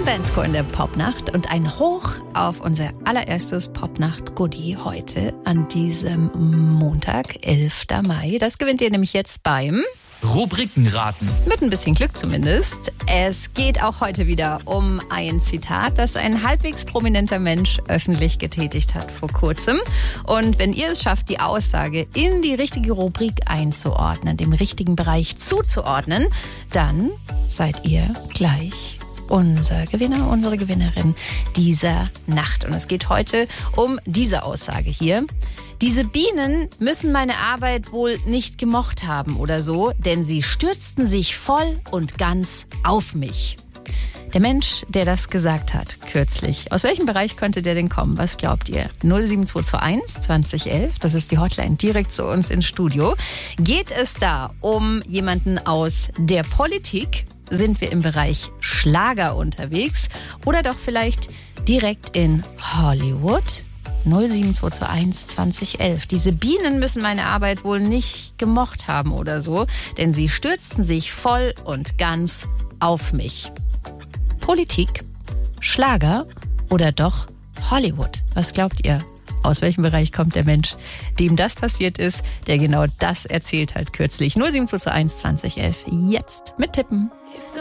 Bensko in der Popnacht und ein Hoch auf unser allererstes Popnacht-Goodie heute an diesem Montag, 11. Mai. Das gewinnt ihr nämlich jetzt beim Rubrikenraten. Mit ein bisschen Glück zumindest. Es geht auch heute wieder um ein Zitat, das ein halbwegs prominenter Mensch öffentlich getätigt hat vor kurzem. Und wenn ihr es schafft, die Aussage in die richtige Rubrik einzuordnen, dem richtigen Bereich zuzuordnen, dann seid ihr gleich unser Gewinner, unsere Gewinnerin dieser Nacht. Und es geht heute um diese Aussage hier. Diese Bienen müssen meine Arbeit wohl nicht gemocht haben oder so, denn sie stürzten sich voll und ganz auf mich. Der Mensch, der das gesagt hat, kürzlich, aus welchem Bereich könnte der denn kommen? Was glaubt ihr? 07221 2011, das ist die Hotline direkt zu uns ins Studio. Geht es da um jemanden aus der Politik? Sind wir im Bereich Schlager unterwegs? Oder doch vielleicht direkt in Hollywood? 07221 2011. Diese Bienen müssen meine Arbeit wohl nicht gemocht haben oder so, denn sie stürzten sich voll und ganz auf mich. Politik, Schlager oder doch Hollywood? Was glaubt ihr? Aus welchem Bereich kommt der Mensch, dem das passiert ist, der genau das erzählt hat kürzlich? 07221 2011. Jetzt mit Tippen.